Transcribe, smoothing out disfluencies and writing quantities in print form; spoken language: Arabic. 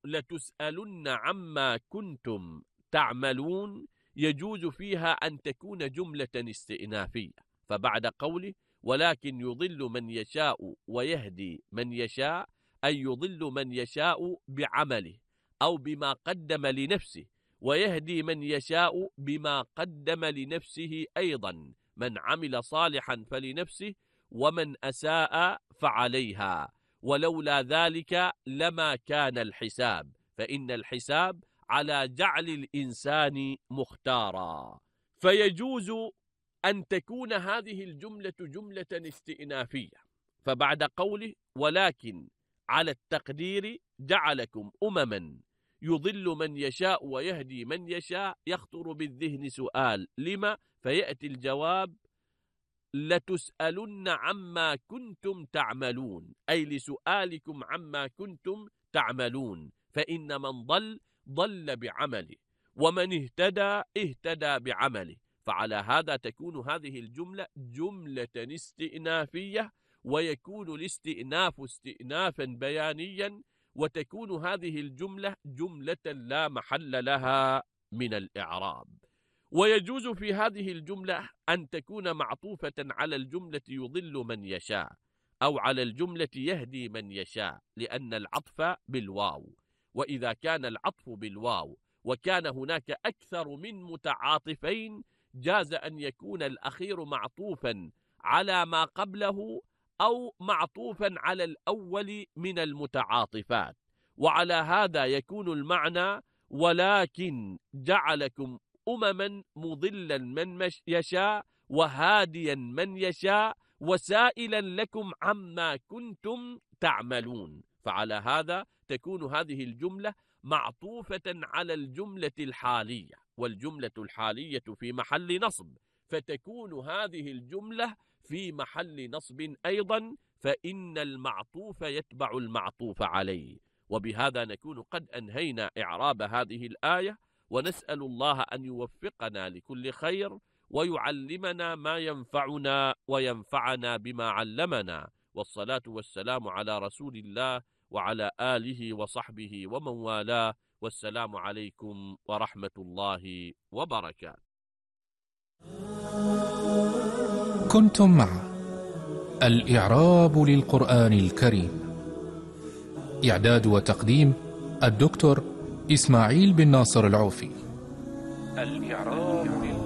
لتسألن عما كنتم تعملون يجوز فيها أن تكون جملة استئنافية، فبعد قوله ولكن يضل من يشاء ويهدي من يشاء، أي يضل من يشاء بعمله أو بما قدم لنفسه، ويهدي من يشاء بما قدم لنفسه أيضا، من عمل صالحا فلنفسه ومن أساء فعليها، ولولا ذلك لما كان الحساب، فإن الحساب على جعل الإنسان مختارا. فيجوز أن تكون هذه الجملة جملة استئنافية، فبعد قوله ولكن على التقدير جعلكم أمما يضل من يشاء ويهدي من يشاء، يخطر بالذهن سؤال لما؟ فيأتي الجواب لتسألن عما كنتم تعملون، أي لسؤالكم عما كنتم تعملون، فإن من ضل بعمله، ومن اهتدى اهتدى بعمله، فعلى هذا تكون هذه الجملة جملة استئنافية، ويكون الاستئناف استئنافا بيانيا، وتكون هذه الجملة جملة لا محل لها من الإعراب. ويجوز في هذه الجملة أن تكون معطوفة على الجملة يضل من يشاء، أو على الجملة يهدي من يشاء، لأن العطف بالواو، وإذا كان العطف بالواو وكان هناك أكثر من متعاطفين جاز أن يكون الأخير معطوفا على ما قبله أو معطوفا على الأول من المتعاطفات، وعلى هذا يكون المعنى ولكن جعلكم أمما مضلا من يشاء وهاديا من يشاء وسائلا لكم عما كنتم تعملون، فعلى هذا تكون هذه الجملة معطوفة على الجملة الحالية، والجملة الحالية في محل نصب، فتكون هذه الجملة في محل نصب أيضا، فإن المعطوف يتبع المعطوف عليه. وبهذا نكون قد أنهينا إعراب هذه الآية، ونسأل الله أن يوفقنا لكل خير ويعلمنا ما ينفعنا وينفعنا بما علمنا، والصلاة والسلام على رسول الله وعلى آله وصحبه ومن والاه، والسلام عليكم ورحمة الله وبركاته. كنتم مع الإعراب للقرآن الكريم، إعداد وتقديم الدكتور إسماعيل بن ناصر العوفي. الإعراب